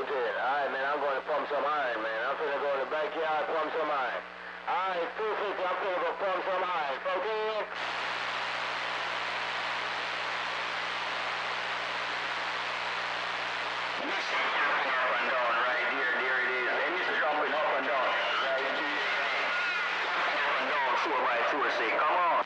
Alright, man, I'm going to pump some iron, man. I'm finna go in the backyard, pump some iron. Alright, 250, I'm finna go pump some iron. 14. Mr. Jumping up and down, right here, there it is. And Mr. Jumping up and down, right here. Jumping up and down, 4x4, say, come on.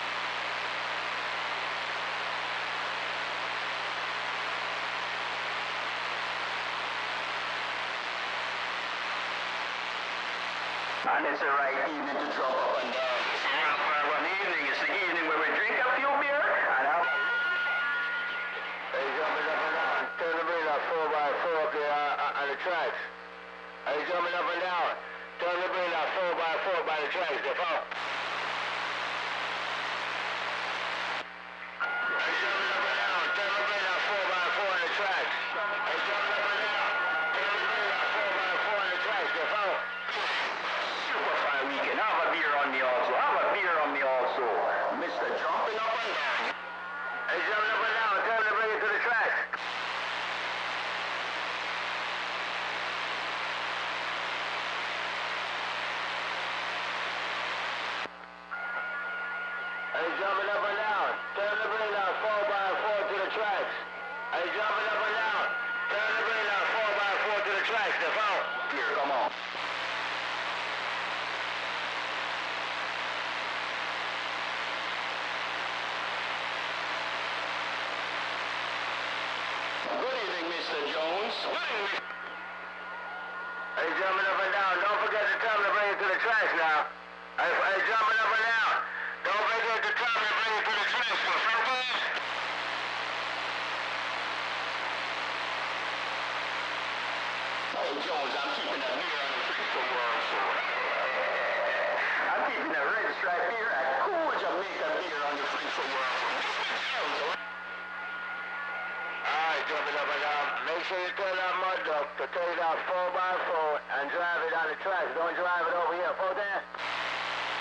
And it's the right evening to drop up and down. It's one evening. It's the evening where we drink a few beer and have... Are you jumping up and down? Turn the breeze up 4x4 up there on the tracks. Are you jumping up and down? Turn the breeze up 4x4 by the tracks. The phone. Are you jumping up and down? Turn the breeze up 4x4 on the tracks. Are you jumping up and down? Turn the breeze up 4x4 on the tracks. The phone. Weekend. Have a beer on me also. Have a beer on me also. Mr. Jumping up and down. Hey, jumping up and down. Tell him to bring it to the track. Hey, jumping up and down. Tell him to bring that 4x4 to the tracks. Hey, jumping up and down. Tell him to bring that 4x4 to the tracks. The phone. Here, come on. Mr. Jones. Hey, jumping up and down. Don't forget to tell me to bring it to the tracks now. Hey, jumping up and down. Don't forget to tell me to bring it to the tracks. Hey, Jones, I'm keeping that beer on the freak for world, so. I'm keeping that red stripe beer at Cool Jamaica beer on the freak for world. Alright, jumping up and down. Make sure you tell that mud duck to take that 4x4 and drive it on the tracks. Don't drive it over here. 4 there.